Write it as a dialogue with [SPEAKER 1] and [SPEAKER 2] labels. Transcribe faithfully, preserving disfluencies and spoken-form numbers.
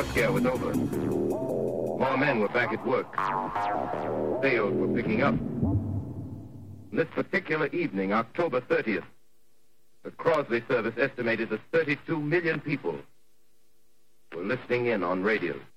[SPEAKER 1] war scare was over. More men were back at work. Sales were picking up. This particular evening, October thirtieth, the Crosley service estimated that thirty-two million people were listening in on radio.